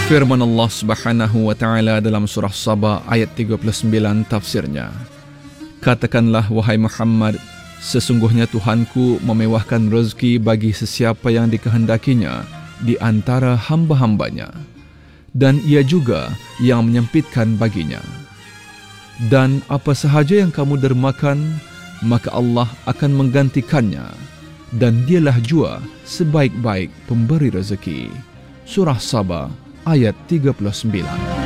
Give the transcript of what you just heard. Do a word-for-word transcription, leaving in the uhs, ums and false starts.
Firman Allah Subhanahu wa taala dalam surah Saba ayat tiga puluh sembilan tafsirnya. Katakanlah wahai Muhammad, sesungguhnya Tuhanku memewahkan rezeki bagi sesiapa yang dikehendakinya di antara hamba-hambanya, dan ia juga yang menyempitkan baginya. Dan apa sahaja yang kamu dermakan, maka Allah akan menggantikannya, dan dialah jua sebaik-baik pemberi rezeki. Surah Saba ayat tiga puluh sembilan.